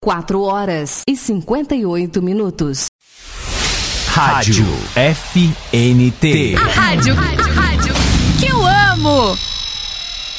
4h58. Rádio FNT. A rádio que eu amo.